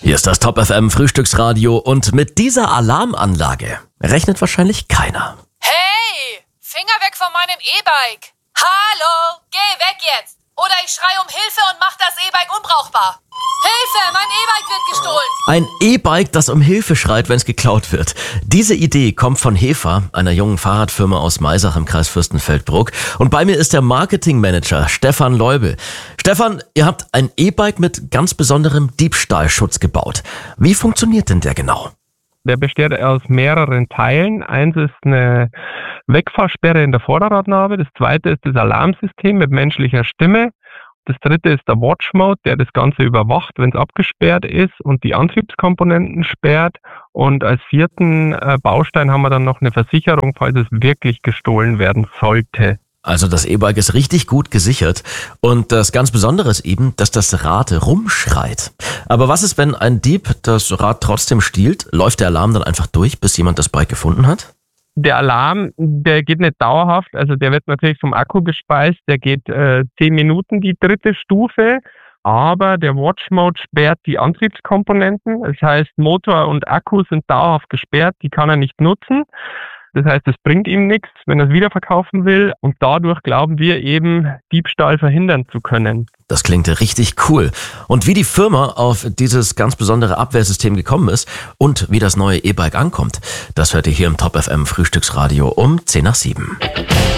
Hier ist das Top FM Frühstücksradio und mit dieser Alarmanlage rechnet wahrscheinlich keiner. Hey, Finger weg von meinem E-Bike. Hallo, geh weg jetzt. Oder ich schreie um Hilfe und mach das E-Bike unbrauchbar. Hilfe, mein E-Bike wird gestohlen. Ein E-Bike, das um Hilfe schreit, wenn es geklaut wird. Diese Idee kommt von Hefa, einer jungen Fahrradfirma aus Maisach im Kreis Fürstenfeldbruck. Und bei mir ist der Marketingmanager Stefan Leubel. Stefan, ihr habt ein E-Bike mit ganz besonderem Diebstahlschutz gebaut. Wie funktioniert denn der genau? Der besteht aus mehreren Teilen. Eins ist eine Wegfahrsperre in der Vorderradnabe. Das zweite ist das Alarmsystem mit menschlicher Stimme. Das dritte ist der Watch Mode, der das Ganze überwacht, wenn es abgesperrt ist und die Antriebskomponenten sperrt. Und als vierten Baustein haben wir dann noch eine Versicherung, falls es wirklich gestohlen werden sollte. Also das E-Bike ist richtig gut gesichert und das ganz Besondere ist eben, dass das Rad rumschreit. Aber was ist, wenn ein Dieb das Rad trotzdem stiehlt? Läuft der Alarm dann einfach durch, bis jemand das Bike gefunden hat? Der Alarm, der geht nicht dauerhaft, also der wird natürlich vom Akku gespeist, der geht 10 Minuten, die dritte Stufe, aber der Watch Mode sperrt die Antriebskomponenten, das heißt Motor und Akku sind dauerhaft gesperrt, die kann er nicht nutzen. Das heißt, es bringt ihm nichts, wenn er es wiederverkaufen will und dadurch glauben wir eben, Diebstahl verhindern zu können. Das klingt richtig cool. Und wie die Firma auf dieses ganz besondere Abwehrsystem gekommen ist und wie das neue E-Bike ankommt, das hört ihr hier im Top FM Frühstücksradio um 6:50.